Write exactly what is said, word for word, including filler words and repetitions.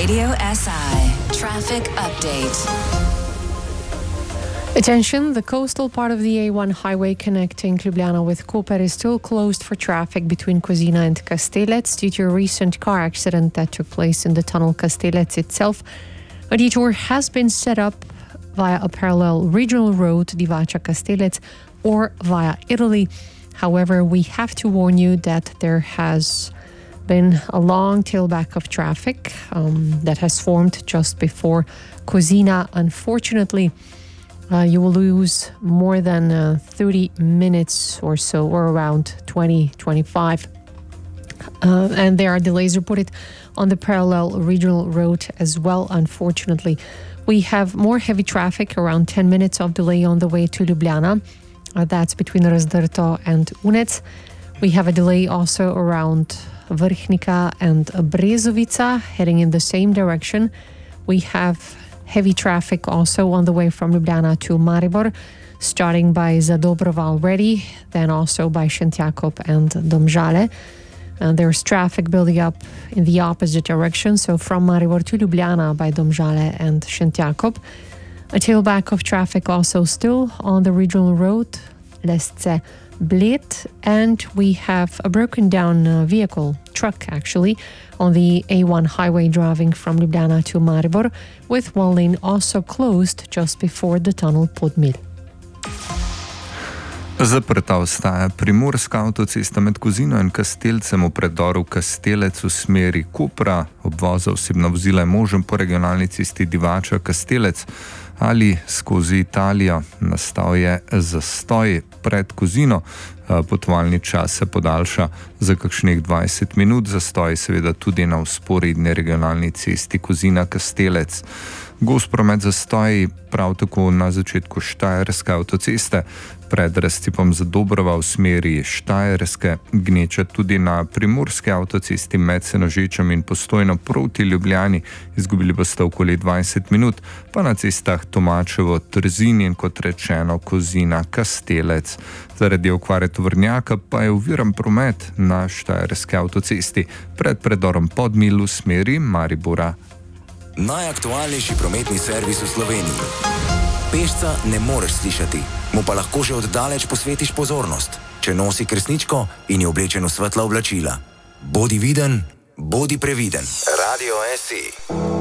Radio S I Traffic Update. Attention, the coastal part of the A one highway connecting Ljubljana with Koper is still closed for traffic between Kozina and Kastelec due to a recent car accident that took place in the tunnel Kastelec itself. A detour has been set up via a parallel regional road, Divača-Kastelec, or via Italy. However, we have to warn you that there has been a long tailback of traffic um, that has formed just before Kozina. Unfortunately, uh, you will lose more than uh, thirty minutes or so, or around twenty, twenty-five. Uh, and there are delays reported on the parallel regional road as well, unfortunately. We have more heavy traffic, around ten minutes of delay on the way to Ljubljana. Uh, that's between Razdrto and Unec. We have a delay also around Vrhnika and Brezovica, heading in the same direction. We have heavy traffic also on the way from Ljubljana to Maribor, starting by Zadobrova already, then also by Šentjakov and Domžale. And there's traffic building up in the opposite direction, so from Maribor to Ljubljana by Domžale and Šentjakov. A tailback of traffic also still on the regional road, Lesce Bled, and we have a broken down uh, vehicle, truck actually, on the A one highway driving from Ljubljana to Maribor, with one lane also closed just before the tunnel Podmil. Zaprta ostaja primorska avtocesta med Kozino in Kastelcem v predoru Kastelec v smeri Kopra. Obvoz za osebna vozila je možen po regionalni cesti Divača-Kastelec ali skozi Italijo. Nastal je zastoj pred Kozino. Potovalni čas se podaljša za kakšnih dvajset minut. Zastoj seveda tudi na vzporedni regionalni cesti Kozina-Kastelec. Gost promet zastoj prav tako na začetku Štajerske avtoceste pred razcepom Zadobrova v smeri Štajerske, gneča tudi na primorski avtocesti med Senožečem in Postojno proti Ljubljani, izgubili boste okoli dvajset minut, pa na cestah Tomačevo, Trzin in kot rečeno Kozina, Kastelec. Zaradi okvare tovornjaka pa je oviran promet na Štajerski avtocesti pred predorom Podmil v smeri Maribora. Najaktualnejši prometni servis v Sloveniji. Pešca ne moreš slišati, mu pa lahko že oddaleč posvetiš pozornost, če nosi kresničko in je oblečen v svetla oblačila. Bodi viden, bodi previden. Radio S I.